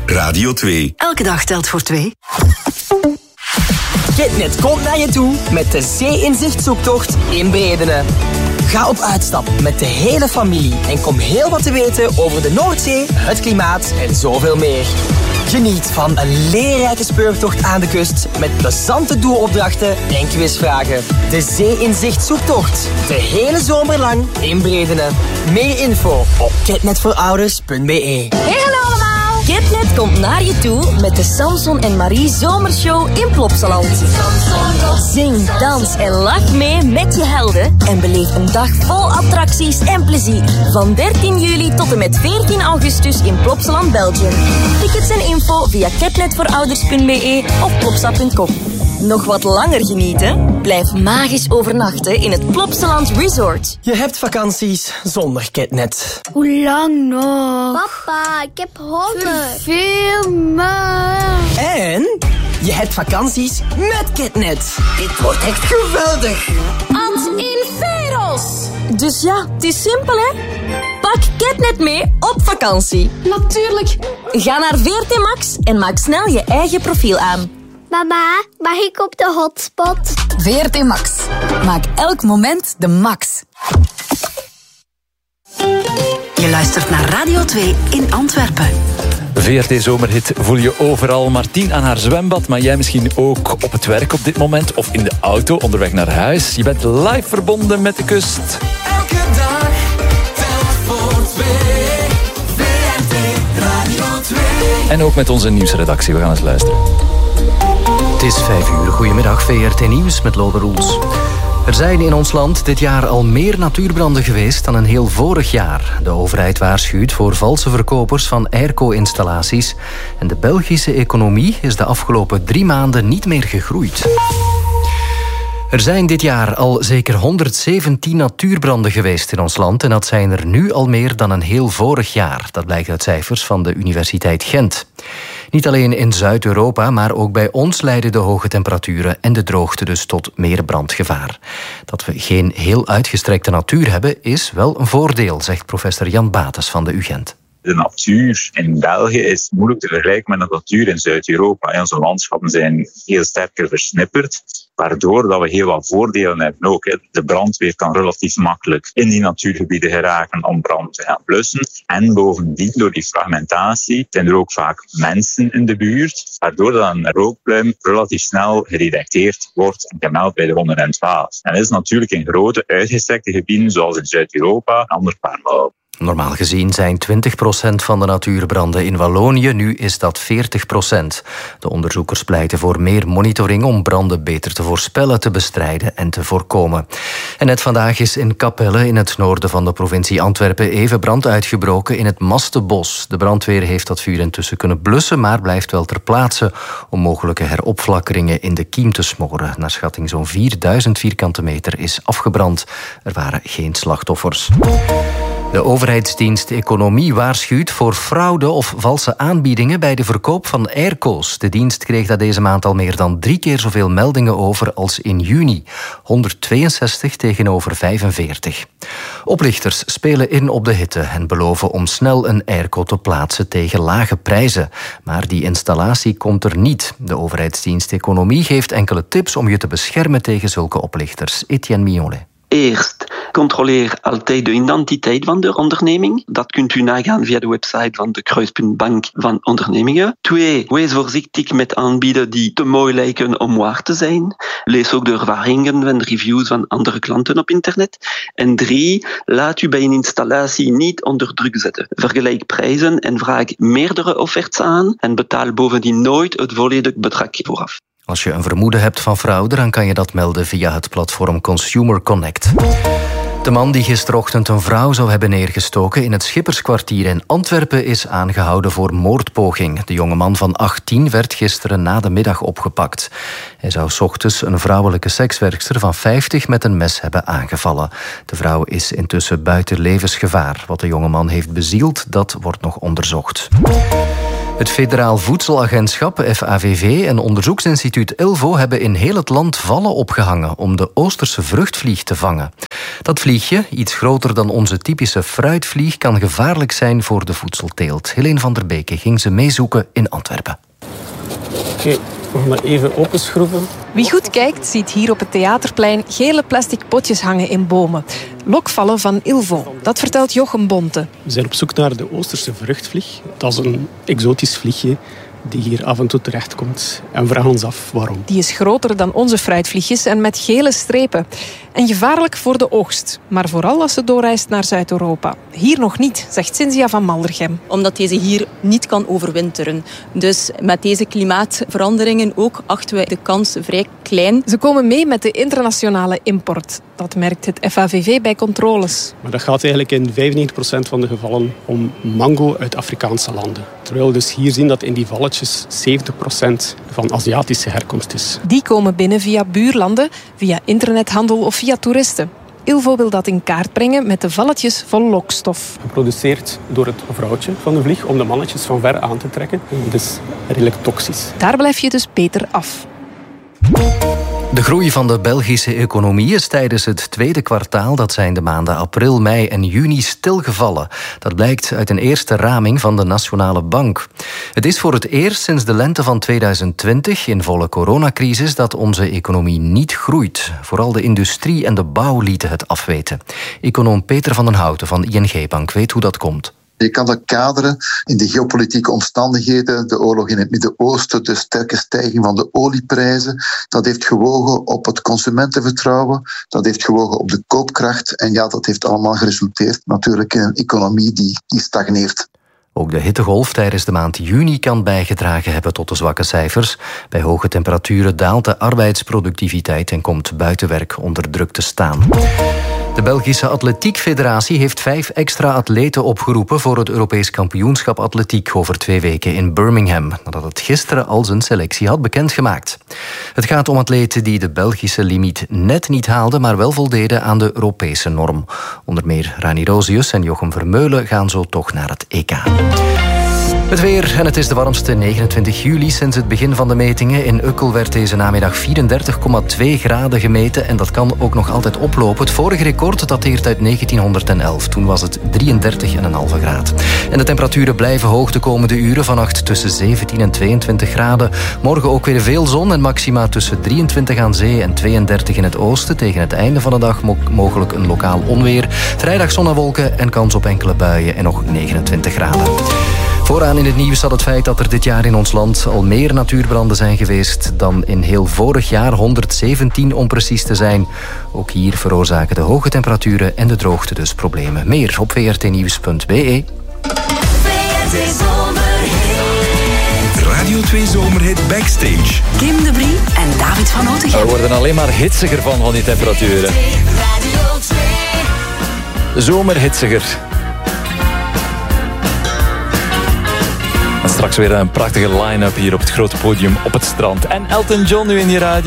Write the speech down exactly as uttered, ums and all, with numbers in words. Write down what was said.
Radio twee. Elke dag telt voor twee. Kitnet komt naar je toe met de Zee-inzicht-zoektocht in Bredene. Ga op uitstap met de hele familie en kom heel wat te weten over de Noordzee, het klimaat en zoveel meer. Geniet van een leerrijke speurtocht aan de kust met plezante doelopdrachten en quizvragen. De Zee-inzicht-zoektocht. De hele zomer lang in Bredene. Meer info op kitnetvoorouders punt be. Hey, hallo allemaal! Kitnet komt naar je toe met de Samson en Marie Zomershow in Plopsaland. Zing, dans en lach mee met je helden en beleef een dag vol attracties en plezier. Van dertien juli tot en met veertien augustus in Plopsaland, Belgium. Tickets en info via kitnetvoorouders punt be of plopsa punt com. Nog wat langer genieten? Blijf magisch overnachten in het Plopsaland Resort. Je hebt vakanties zonder Kitnet. Hoe lang nog? Papa, ik heb honger. Veel me. En je hebt vakanties met Kitnet. Dit wordt echt geweldig. Ad inferos. Dus ja, het is simpel hè. Pak Kitnet mee op vakantie. Natuurlijk. Ga naar V R T Max en maak snel je eigen profiel aan. Mama, mag ik op de hotspot? V R T Max. Maak elk moment de max. Je luistert naar Radio twee in Antwerpen. V R T Zomerhit voel je overal. Martien aan haar zwembad, maar jij misschien ook op het werk op dit moment of in de auto onderweg naar huis. Je bent live verbonden met de kust. Elke dag telt voor twee. V R T Radio twee. En ook met onze nieuwsredactie. We gaan eens luisteren. Het is vijf uur. Goedemiddag, V R T Nieuws met Lode Roels. Er zijn in ons land dit jaar al meer natuurbranden geweest dan een heel vorig jaar. De overheid waarschuwt voor valse verkopers van airco-installaties. En de Belgische economie is de afgelopen drie maanden niet meer gegroeid. Er zijn dit jaar al zeker honderdzeventien natuurbranden geweest in ons land en dat zijn er nu al meer dan een heel vorig jaar. Dat blijkt uit cijfers van de Universiteit Gent. Niet alleen in Zuid-Europa, maar ook bij ons leiden de hoge temperaturen en de droogte dus tot meer brandgevaar. Dat we geen heel uitgestrekte natuur hebben is wel een voordeel, zegt professor Jan Bates van de U Gent. De natuur in België is moeilijk te vergelijken met de natuur in Zuid-Europa. Onze landschappen zijn veel sterker versnipperd, waardoor dat we heel wat voordelen hebben ook. De brandweer kan relatief makkelijk in die natuurgebieden geraken om brand te gaan blussen. En bovendien, door die fragmentatie, zijn er ook vaak mensen in de buurt, waardoor dat een rookpluim relatief snel gedetecteerd wordt en gemeld bij de honderdtwaalf. En dat is natuurlijk in grote, uitgestrekte gebieden, zoals in Zuid-Europa, een ander paar mouwen. Normaal gezien zijn twintig procent van de natuurbranden in Wallonië, nu is dat veertig procent. De onderzoekers pleiten voor meer monitoring om branden beter te voorspellen, te bestrijden en te voorkomen. En net vandaag is in Capelle, in het noorden van de provincie Antwerpen, even brand uitgebroken in het Mastenbos. De brandweer heeft dat vuur intussen kunnen blussen, maar blijft wel ter plaatse om mogelijke heropflakkeringen in de kiem te smoren. Naar schatting zo'n vierduizend vierkante meter is afgebrand. Er waren geen slachtoffers. De overheidsdienst Economie waarschuwt voor fraude of valse aanbiedingen bij de verkoop van airco's. De dienst kreeg dat deze maand al meer dan drie keer zoveel meldingen over als in juni. honderdtweeënzestig tegenover vijfenveertig. Oplichters spelen in op de hitte en beloven om snel een airco te plaatsen tegen lage prijzen. Maar die installatie komt er niet. De overheidsdienst Economie geeft enkele tips om je te beschermen tegen zulke oplichters. Etienne Mignolet. Eerst, controleer altijd de identiteit van de onderneming. Dat kunt u nagaan via de website van de Kruispuntbank van ondernemingen. Twee, wees voorzichtig met aanbieden die te mooi lijken om waar te zijn. Lees ook de ervaringen en reviews van andere klanten op internet. En drie, laat u bij een installatie niet onder druk zetten. Vergelijk prijzen en vraag meerdere offertes aan en betaal bovendien nooit het volledige bedrag vooraf. Als je een vermoeden hebt van fraude, dan kan je dat melden via het platform Consumer Connect. De man die gisterochtend een vrouw zou hebben neergestoken in het Schipperskwartier in Antwerpen is aangehouden voor moordpoging. De jonge man van achttien werd gisteren na de middag opgepakt. Hij zou 's ochtends een vrouwelijke sekswerkster van vijftig met een mes hebben aangevallen. De vrouw is intussen buiten levensgevaar. Wat de jonge man heeft bezield, dat wordt nog onderzocht. Het Federaal Voedselagentschap, F A V V, en onderzoeksinstituut Ilvo hebben in heel het land vallen opgehangen om de Oosterse vruchtvlieg te vangen. Dat vliegje, iets groter dan onze typische fruitvlieg, kan gevaarlijk zijn voor de voedselteelt. Helene van der Beke ging ze meezoeken in Antwerpen. Oké, okay, we gaan dat even openschroeven. Wie goed kijkt, ziet hier op het Theaterplein gele plastic potjes hangen in bomen. Lokvallen van Ilvo, dat vertelt Jochem Bonte. We zijn op zoek naar de Oosterse vruchtvlieg. Dat is een exotisch vliegje die hier af en toe terechtkomt. En we vragen ons af waarom. Die is groter dan onze fruitvliegjes en met gele strepen. En gevaarlijk voor de oogst. Maar vooral als ze doorreist naar Zuid-Europa. Hier nog niet, zegt Cynthia van Maldergem. Omdat deze hier niet kan overwinteren. Dus met deze klimaatveranderingen ook achten wij de kans vrij klein. Ze komen mee met de internationale import. Dat merkt het F A V V bij controles. Maar dat gaat eigenlijk in vijfennegentig procent van de gevallen om mango uit Afrikaanse landen. Terwijl we dus hier zien dat in die valletjes zeventig procent van Aziatische herkomst is. Die komen binnen via buurlanden, via internethandel of via toeristen. Ilvo wil dat in kaart brengen met de valletjes vol lokstof. Geproduceerd door het vrouwtje van de vlieg om de mannetjes van ver aan te trekken. Het is redelijk toxisch. Daar blijf je dus beter af. De groei van de Belgische economie is tijdens het tweede kwartaal, dat zijn de maanden april, mei en juni, stilgevallen. Dat blijkt uit een eerste raming van de Nationale Bank. Het is voor het eerst sinds de lente van tweeduizend twintig, in volle coronacrisis, dat onze economie niet groeit. Vooral de industrie en de bouw lieten het afweten. Econoom Peter van den Houten van I N G Bank weet hoe dat komt. Je kan dat kaderen in de geopolitieke omstandigheden, de oorlog in het Midden-Oosten, de sterke stijging van de olieprijzen. Dat heeft gewogen op het consumentenvertrouwen, dat heeft gewogen op de koopkracht. En ja, dat heeft allemaal geresulteerd natuurlijk in een economie die, die stagneert. Ook de hittegolf tijdens de maand juni kan bijgedragen hebben tot de zwakke cijfers. Bij hoge temperaturen daalt de arbeidsproductiviteit en komt buitenwerk onder druk te staan. De Belgische Atletiek Federatie heeft vijf extra atleten opgeroepen voor het Europees kampioenschap atletiek over twee weken in Birmingham, nadat het gisteren al zijn selectie had bekendgemaakt. Het gaat om atleten die de Belgische limiet net niet haalden, maar wel voldeden aan de Europese norm. Onder meer Rani Rosius en Jochem Vermeulen gaan zo toch naar het E K. Het weer, en het is de warmste negenentwintig juli sinds het begin van de metingen. In Ukkel werd deze namiddag vierendertig komma twee graden gemeten en dat kan ook nog altijd oplopen. Het vorige record dateert uit negentienhonderdelf. Toen was het drieëndertig komma vijf graden. En de temperaturen blijven hoog de komende uren. Vannacht tussen zeventien en tweeëntwintig graden. Morgen ook weer veel zon en maxima tussen drieëntwintig aan zee en tweeëndertig in het oosten. Tegen het einde van de dag mo- mogelijk een lokaal onweer. Vrijdag zon en wolken en kans op enkele buien en nog negenentwintig graden. Vooraan in het nieuws staat het feit dat er dit jaar in ons land al meer natuurbranden zijn geweest dan in heel vorig jaar, honderdzeventien om precies te zijn. Ook hier veroorzaken de hoge temperaturen en de droogte dus problemen. Meer op v r t nieuws punt b e. Radio twee Zomerhit Backstage. Kim de Brie en David van Otegem. We worden alleen maar hitsiger van, van die temperaturen. Zomerhitsiger. En straks weer een prachtige line-up hier op het grote podium op het strand. En Elton John nu in die radio.